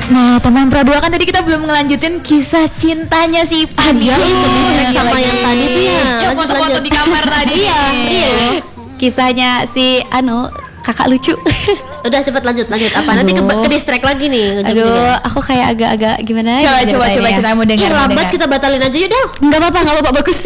Nah, teman Pro 2 kan tadi kita belum ngelanjutin kisah cintanya si Fadil itu sama yang tadi tuh ya. Yang foto-foto di kamar tadi. Iya. Kisahnya si kakak lucu. Udah cepet lanjut. Apa nanti ke distract lagi nih. Aduh, aku kayak agak-agak gimana? Coba kita mau dengar. Lambat kita batalin aja yuk Del. Enggak apa-apa bagus.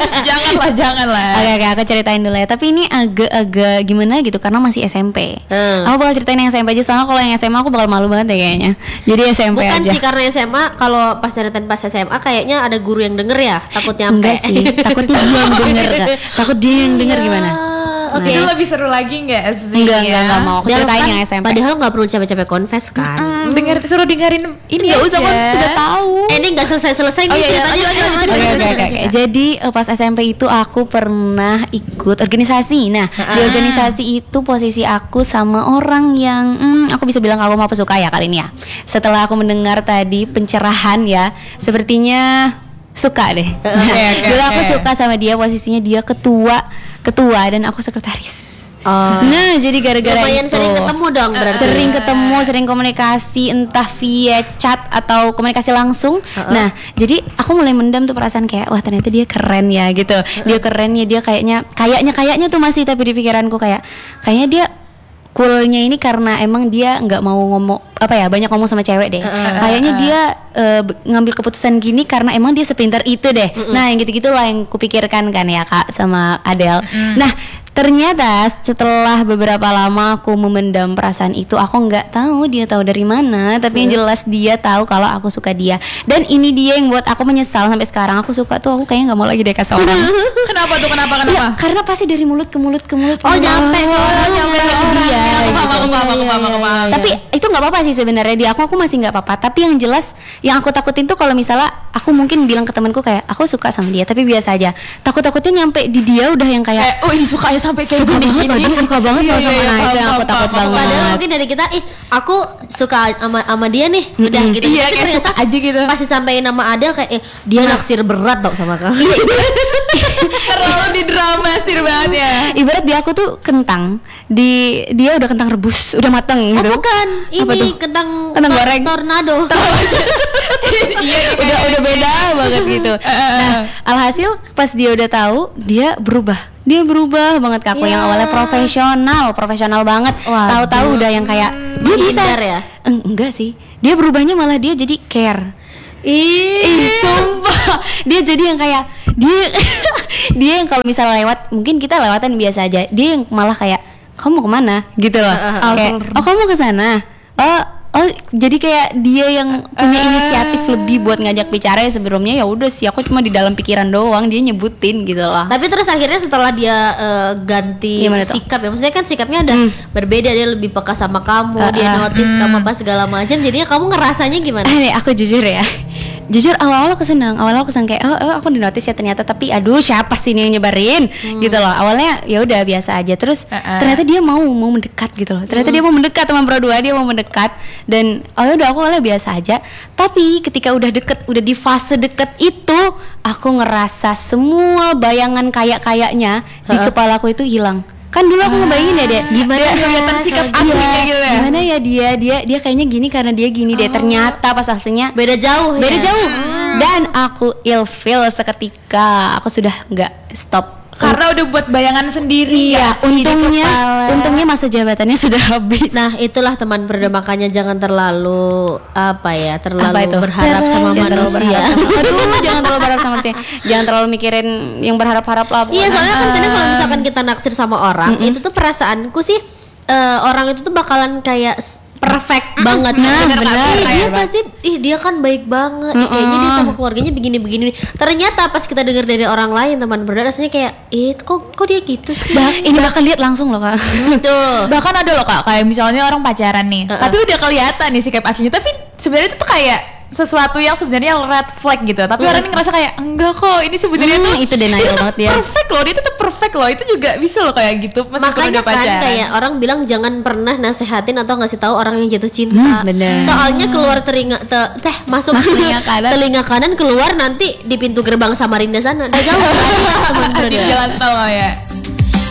Janganlah. Oke, aku ceritain dulu ya. Tapi ini agak-agak gimana gitu karena masih SMP. Aku bakal ceritain yang SMP aja soalnya kalau yang SMA aku bakal malu banget ya kayaknya. Jadi SMP Bukan aja. sih karena SMA kalau pas ceritain pas SMA kayaknya ada guru yang denger ya, takutnya Enggak sih, takutnya dia yang denger Kak. Takut dia yang denger gimana? Oke. Itu lebih seru lagi nggak sih? Enggak mau. Aku ceritain yang SMP. Padahal nggak perlu capek-capek confess kan. Suruh dengerin ini nggak usah kan sudah tahu. Ini nggak selesai nih ceritanya. Oke. Jadi pas SMP itu aku pernah ikut organisasi. Nah di organisasi itu posisi aku sama orang yang aku bisa bilang aku mau suka ya kali ini ya. Setelah aku mendengar tadi pencerahan ya, sepertinya suka deh. Dulu aku suka sama dia, posisinya dia ketua dan aku sekretaris. Nah jadi gara-gara lumayan itu sering ketemu dong berarti. Sering ketemu, sering komunikasi entah via chat atau komunikasi langsung. Nah jadi aku mulai mendam tuh perasaan kayak wah ternyata dia keren ya gitu. Dia keren ya, dia kayaknya tuh masih, tapi di pikiranku kayaknya dia coolnya ini karena emang dia nggak mau banyak ngomong sama cewek deh. Kayaknya dia ngambil keputusan gini karena emang dia sepintar itu deh. Nah yang gitu-gitu lah yang kupikirkan kan ya Kak sama Adele. Nah ternyata setelah beberapa lama aku memendam perasaan itu, aku nggak tahu dia tahu dari mana, tapi yang jelas dia tahu kalau aku suka dia. Dan ini dia yang buat aku menyesal sampai sekarang. Aku suka tuh, aku kayaknya nggak mau lagi deh kasih orang. Kenapa tuh? Kenapa? Ya, karena pasti dari mulut ke mulut. Oh nyampe ke orang. Aku paham. Tapi itu nggak apa-apa sih sebenarnya, di aku masih nggak apa-apa. Tapi yang jelas yang aku takutin tuh kalau misalnya aku mungkin bilang ke temanku kayak aku suka sama dia tapi biasa aja. Takutnya nyampe di dia udah yang kayak ini sukanya sampai kayak gini. Dia suka banget kalau sama Nah itu yang aku takut banget. Padahal mungkin dari kita aku suka sama dia nih, udah gitu. Iya kayak suka aja gitu. Pasti sampai nama Adele kayak dia naksir berat tau sama kamu. Terlalu di dramatisir banget ya. Ibarat dia aku tuh kentang, dia udah kentang rebus, udah mateng gitu. Oh bukan, ini kentang goreng tornado. udah beda banget gitu. Nah, alhasil pas dia udah tahu, dia berubah banget ke aku. Yang awalnya profesional banget. Tahu-tahu udah yang kayak dia bisa ya? Enggak sih. Dia berubahnya malah dia jadi care. Sumpah. Dia jadi yang kayak dia yang kalau misalnya lewat, mungkin kita lewatan biasa aja. Dia yang malah kayak kamu mau kemana gitu loh. Kayak kamu mau ke sana. Oh, jadi kayak dia yang punya inisiatif lebih buat ngajak bicara ya. Sebelumnya ya udah sih aku cuma di dalam pikiran doang, dia nyebutin gitu loh. Tapi terus akhirnya setelah dia ganti sikap ya, maksudnya kan sikapnya udah berbeda, dia lebih peka sama kamu, dia notice kamu apa segala macam. Jadinya kamu ngerasanya gimana? Aku jujur ya. Awal-awal aku senang kayak aku di notice ya ternyata, tapi aduh siapa sih ini yang nyebarin gitu loh. Awalnya ya udah biasa aja, terus ternyata dia mau mendekat gitu loh. Ternyata dia mau mendekat, teman Pro 2 dia mau mendekat. Dan udah aku awalnya biasa aja. Tapi ketika udah deket, udah di fase deket itu, aku ngerasa semua bayangan kayaknya di kepala aku itu hilang. Kan dulu aku ngebayangin ya dia gimana kelihatan sikap aslinya gitu ya. Gimana ya dia kayaknya gini karena dia gini deh. Ternyata pas aslinya beda jauh. Dan aku ilfeel seketika. Aku sudah nggak stop karena udah buat bayangan sendiri. Iya, untungnya masa jabatannya sudah habis. Nah, itulah teman Pro 2, makanya jangan terlalu berharap sama manusia. Jangan terlalu berharap sama manusia. Jangan terlalu mikirin yang berharap-harap lah. Iya, soalnya kan kadang kalau misalkan kita naksir sama orang, itu tuh perasaanku sih orang itu tuh bakalan kayak perfect banget. Benar. Dia pasti dia kan baik banget. Kayaknya dia sama keluarganya begini. Ternyata pas kita dengar dari orang lain, teman Pro 2, rasanya kayak kok dia gitu sih. Ini bakal lihat langsung loh Kak. Tuh. Bahkan ada loh Kak, kayak misalnya orang pacaran nih, tapi udah kelihatan nih sikap aslinya, tapi sebenarnya itu tuh kayak sesuatu yang sebenarnya red flag gitu. Tapi orang ini ngerasa kayak enggak kok, ini sebenarnya tuh itu denial banget ya. Perfect loh, dia tuh perfect loh. Itu juga bisa loh kayak gitu. Makanya kan kayak orang bilang jangan pernah nasehatin atau ngasih tahu orang yang jatuh cinta. Bener. Soalnya keluar masuk telinga kanan, keluar nanti di pintu gerbang Samarinda sana. Udah jauh. Di jalan tol ya.